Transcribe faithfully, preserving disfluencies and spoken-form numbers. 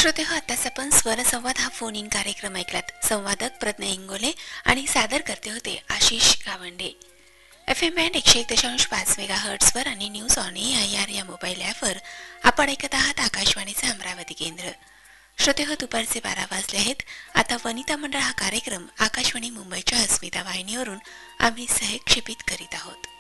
श्रोते हो, आताच आपण स्वरसंवाद हा फोन इन कार्यक्रम ऐकलात. संवादक प्रज्ञा इंगोले आणि सादर करते होते Ashish Gawande. F M band एकशे एक दशांश पाच मेगा हर्ट्सवर आणि news on A I R या मोबाईल ॲपवर आपण ऐकत आहात आकाशवाणीचे अमरावती केंद्र. श्रोते हो, दुपारचे बारा वाजले आहेत. आता वनिता मंडळ हा कार्यक्रम आकाशवाणी मुंबईच्या अस्मिता वाहिनीवरून आम्ही सहक्षेपित करीत आहोत.